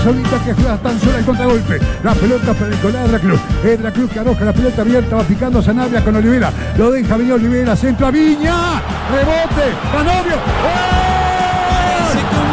Solita que juega tan sola el contragolpe. La pelota para Nicolás Cruz. Cruz que arroja la pelota abierta, va picando Sanabria con Olivera. Lo deja venir Olivera, centro a Viña. Rebote, Canovio. ¡Oh!